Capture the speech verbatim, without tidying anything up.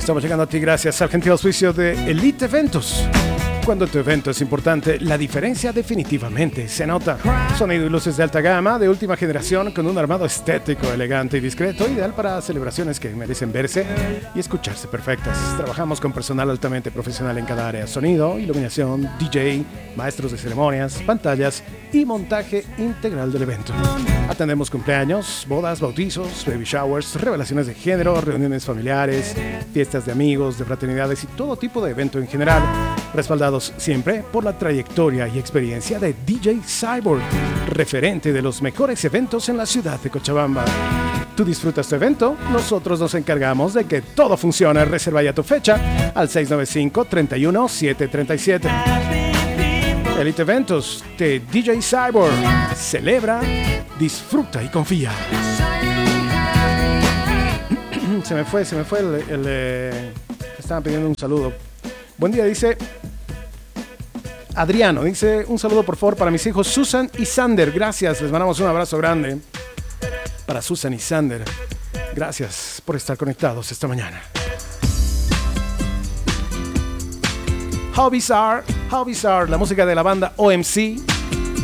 Estamos llegando a ti gracias al gentil auspicio de Elite Eventos. Cuando tu evento es importante, la diferencia definitivamente se nota. Sonido y luces de alta gama, de última generación, con un armado estético, elegante y discreto, ideal para celebraciones que merecen verse y escucharse perfectas. Trabajamos con personal altamente profesional en cada área: sonido, iluminación, D J, maestros de ceremonias, pantallas y montaje integral del evento. Atendemos cumpleaños, bodas, bautizos, baby showers, revelaciones de género, reuniones familiares, fiestas de amigos, de fraternidades y todo tipo de evento en general, respaldados siempre por la trayectoria y experiencia de D J Cyborg, referente de los mejores eventos en la ciudad de Cochabamba. Tú disfrutas tu evento, nosotros nos encargamos de que todo funcione. Reserva ya tu fecha al seis nueve cinco, tres uno, siete tres siete. Elite Eventos de D J Cyborg. Celebra, disfruta y confía. Se me fue, se me fue el... el eh, estaban pidiendo un saludo. Buen día, dice Adriano. Dice, un saludo por favor para mis hijos Susan y Sander. Gracias, les mandamos un abrazo grande para Susan y Sander. Gracias por estar conectados esta mañana. How Bizarre, How Bizarre, la música de la banda O M C.